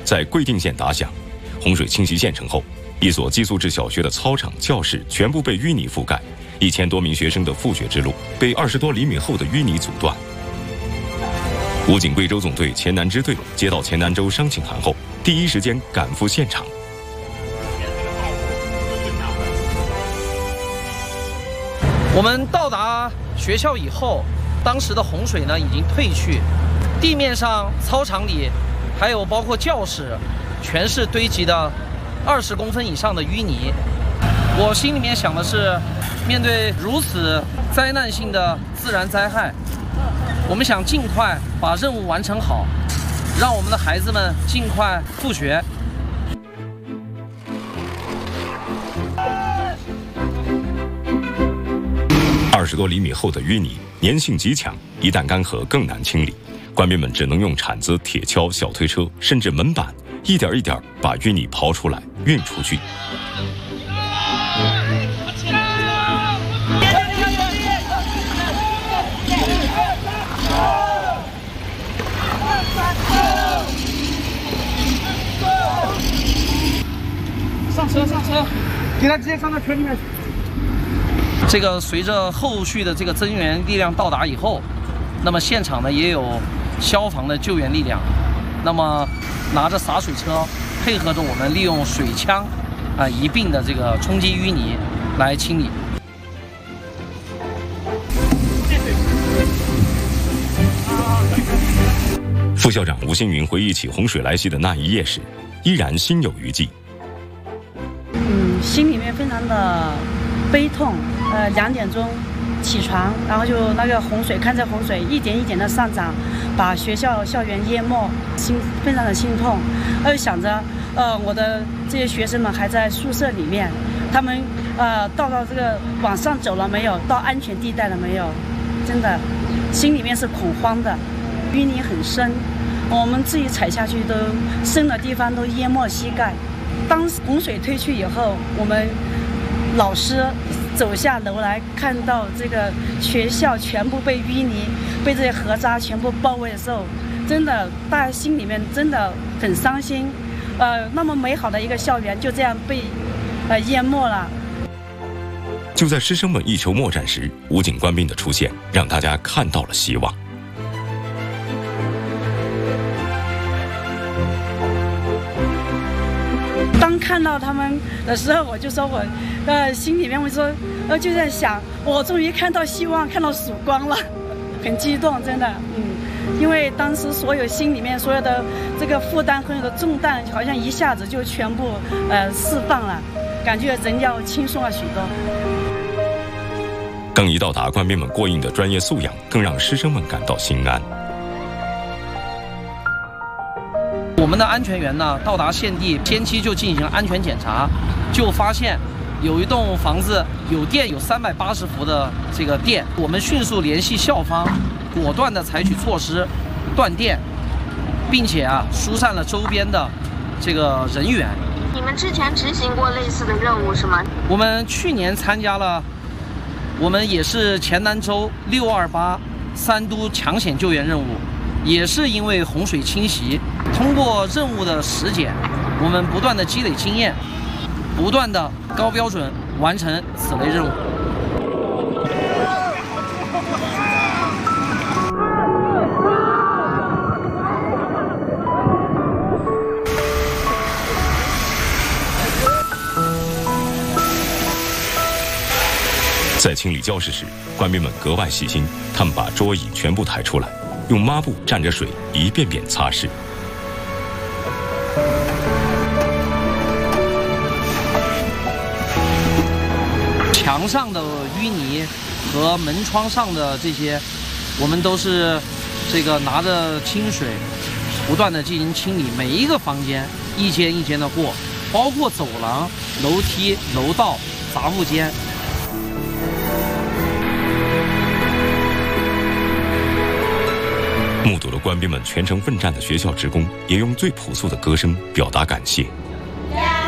在贵定县打响。洪水侵袭县城后，一所寄宿制小学的操场、教室全部被淤泥覆盖，1000多名学生的复学之路被20多厘米厚的淤泥阻断。武警贵州总队黔南支队接到黔南州伤情函后，第一时间赶赴现场。 我们到达学校以后，当时的洪水呢已经退去，地面上、操场里，还有包括教室，全是堆积的20公分以上的淤泥。我心里面想的是，面对如此灾难性的自然灾害，我们想尽快把任务完成好，让我们的孩子们尽快复学。 20多厘米厚的淤泥粘性极强，一旦干涸更难清理。官兵们只能用铲子、铁锹、小推车，甚至门板，一点一点把淤泥刨出来、运出去。 上车，给他直接上到车里面去。这个随着后续的这个增援力量到达以后，那么现场呢也有消防的救援力量，那么拿着洒水车，配合着我们利用水枪一并的这个冲击淤泥来清理。 副校长吴新云回忆起洪水来袭的那一夜时，依然心有余悸。 心里面非常的悲痛。2点钟起床，然后就那个洪水，看着洪水一点一点的上涨，把学校校园淹没，非常的心痛。就想着，我的这些学生们还在宿舍里面，他们到这个往上走了没有？到安全地带了没有？真的，心里面是恐慌的。淤泥很深，我们自己踩下去都深的地方都淹没膝盖。当洪水退去以后，我们老师走下楼来，看到这个学校全部被淤泥、被这些河渣全部包围的时候，真的大家心里面真的很伤心。那么美好的一个校园就这样被淹没了。 就在师生们一筹莫展时，武警官兵的出现让大家看到了希望。 当看到他们的时候，我就说我心里面我说就在想，我终于看到希望，看到曙光了，很激动，真的，因为当时所有心里面所有的这个负担和有的重担，好像一下子就全部释放了，感觉人要轻松了许多。 刚一到达，官兵们过硬的专业素养，更让师生们感到心安。 我们的安全员呢，到达现地，先期就进行了安全检查，就发现有一栋房子有电，有380伏的这个电。我们迅速联系校方，果断的采取措施断电，并且疏散了周边的这个人员。 你们之前执行过类似的任务是吗？ 我们去年参加了，我们也是黔南州6283都抢险救援任务，也是因为洪水侵袭。通过任务的实践，我们不断的积累经验，不断的高标准完成此类任务。 在清理教室时，官兵们格外细心，他们把桌椅全部抬出来，用抹布蘸着水一遍遍擦拭。 墙上的淤泥和门窗上的这些，我们都是这个拿着清水不断的进行清理，每一个房间一间一间的过，包括走廊、楼梯、楼道、杂物间。 目睹了官兵们全程奋战的学校职工，也用最朴素的歌声表达感谢。